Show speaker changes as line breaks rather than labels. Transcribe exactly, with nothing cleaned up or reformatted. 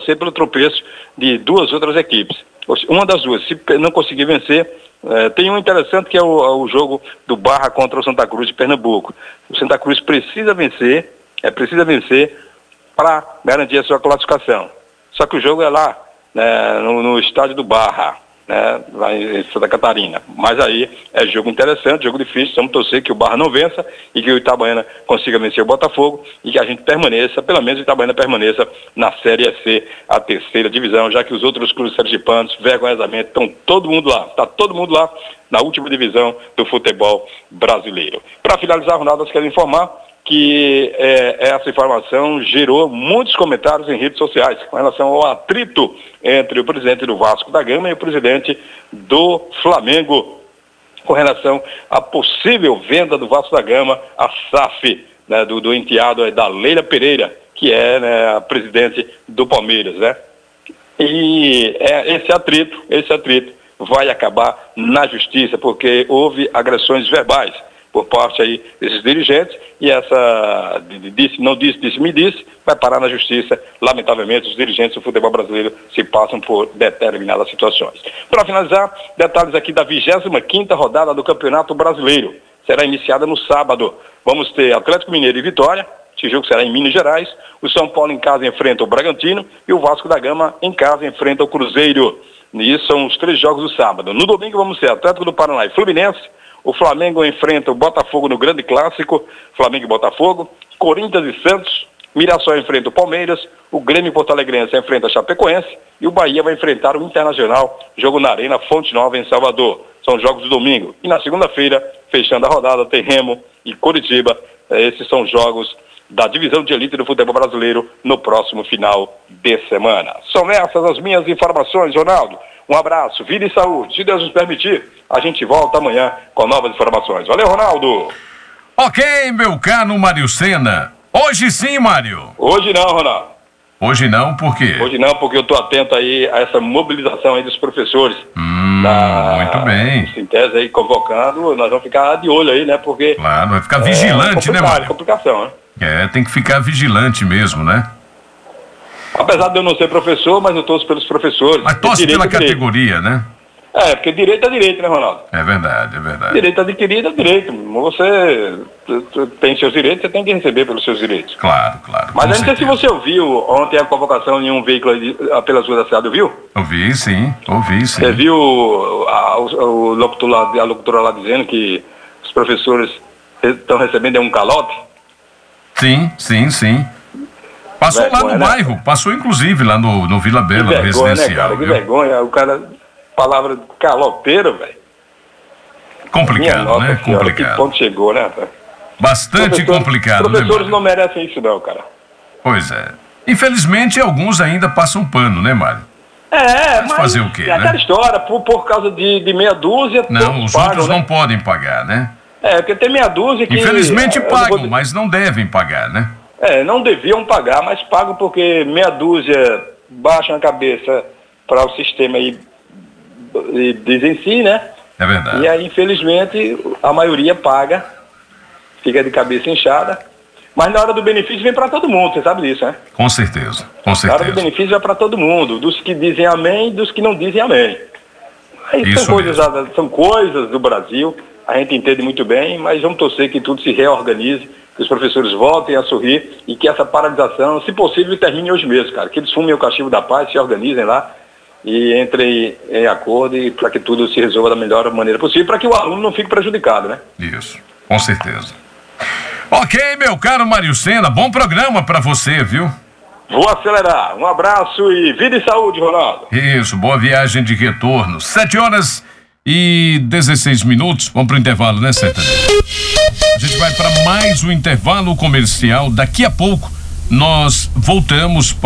torcer pelo tropeço de duas outras equipes. Uma das duas, se não conseguir vencer, é, tem um interessante que é o, o jogo do Barra contra o Santa Cruz de Pernambuco. O Santa Cruz precisa vencer, é precisa vencer para garantir a sua classificação. Só que o jogo é lá, né, no, no estádio do Barra, né, lá em Santa Catarina. Mas aí é jogo interessante, jogo difícil. Vamos torcer que o Barra não vença e que o Itabaiana consiga vencer o Botafogo e que a gente permaneça, pelo menos o Itabaiana permaneça na Série C, a terceira divisão, já que os outros clubes sergipanos, vergonhosamente, estão todo mundo lá. Está todo mundo lá na última divisão do futebol brasileiro. Para finalizar, Ronaldo, eu quero informar que é, essa informação gerou muitos comentários em redes sociais com relação ao atrito entre o presidente do Vasco da Gama e o presidente do Flamengo, com relação à possível venda do Vasco da Gama à S A F, né, do, do enteado da Leila Pereira, que é, né, a presidente do Palmeiras, né? E é, esse atrito, esse atrito vai acabar na justiça, porque houve agressões verbais por parte aí desses dirigentes, e essa disse, não disse, disse, me disse, vai parar na justiça. Lamentavelmente, os dirigentes do futebol brasileiro se passam por determinadas situações. Para finalizar, detalhes aqui da vigésima quinta rodada do Campeonato Brasileiro. Será iniciada no sábado. Vamos ter Atlético Mineiro e Vitória. Esse jogo será em Minas Gerais. O São Paulo em casa enfrenta o Bragantino e o Vasco da Gama em casa enfrenta o Cruzeiro. E isso são os três jogos do sábado. No domingo vamos ter Atlético do Paraná e Fluminense. O Flamengo enfrenta o Botafogo no Grande Clássico, Flamengo e Botafogo. Corinthians e Santos. Mirassol enfrenta o Palmeiras. O Grêmio Porto Alegrense enfrenta a Chapecoense. E o Bahia vai enfrentar o Internacional, jogo na Arena Fonte Nova em Salvador. São jogos do domingo. E na segunda-feira, fechando a rodada, tem Remo e Coritiba. Esses são jogos da divisão de elite do futebol brasileiro no próximo final de semana. São essas as minhas informações, Ronaldo. Um abraço, vida e saúde. Se Deus nos permitir, a gente volta amanhã com novas informações. Valeu, Ronaldo.
Ok, meu caro Mário Sena. Hoje sim, Mário.
Hoje não, Ronaldo.
Hoje não, por quê?
Hoje não, porque eu estou atento aí a essa mobilização aí dos professores.
Hum,
da,
muito bem.
Sintese aí convocando, nós vamos ficar de olho aí, né? Porque...
Claro, vai ficar vigilante,
é
né, Mário?
É complicação, né?
É, tem que ficar vigilante mesmo, né?
Apesar de eu não ser professor, mas eu torço pelos professores.
Mas torce pela é categoria, né?
É, porque direito é direito, né, Ronaldo?
É verdade, é verdade.
Direito adquirido é direito. Você tem seus direitos, você tem que receber pelos seus direitos.
Claro, claro.
Mas eu não sei se você ouviu ontem a convocação em um veículo de, pelas ruas da cidade, ouviu?
Ouvi, sim, ouvi, sim.
Você viu a, o, o locutor lá, a locutora lá dizendo que os professores estão recebendo um calote?
Sim, sim, sim. Passou vergonha, lá no né? bairro, passou inclusive lá no, no Vila Bela,
que vergonha,
residencial.
Né, cara? Que
viu?
vergonha, o cara, palavra caloteiro, velho.
Complicado,
nossa,
né?
Senhora,
complicado.
Que ponto chegou, né?
Bastante
professor,
complicado,
professores
né,
não merecem isso não, cara.
Pois é. Infelizmente, alguns ainda passam pano, né, Mário?
É, mas,
mas fazer o quê,
é
né?
aquela história, por, por causa de, de meia dúzia...
Não, os
pagam,
outros
né?
não podem pagar, né?
É, porque tem meia dúzia que...
Infelizmente pagam,
vou...
mas não devem pagar, né?
É, não deviam pagar, mas pagam porque meia dúzia baixam a cabeça para o sistema e, e dizem sim, né?
É verdade.
E aí, infelizmente, a maioria paga, fica de cabeça inchada, mas na hora do benefício vem para todo mundo, você sabe disso, né?
Com certeza, com certeza.
Na hora do benefício vai para todo mundo, dos que dizem amém e dos que não dizem amém. Aí são coisas, são coisas do Brasil, a gente entende muito bem, mas vamos torcer que tudo se reorganize, que os professores voltem a sorrir e que essa paralisação, se possível, termine hoje mesmo, cara. Que eles fumem o cachimbo da paz, se organizem lá e entrem em acordo e para que tudo se resolva da melhor maneira possível, para que o aluno não fique prejudicado, né?
Isso, com certeza. Ok, meu caro Mário Sena, bom programa para você, viu?
Vou acelerar. Um abraço e vida e saúde, Ronaldo.
Isso, boa viagem de retorno. Sete horas e dezesseis minutos. Vamos pro intervalo, né, Sertanejo? A gente vai para mais um intervalo comercial. Daqui a pouco nós voltamos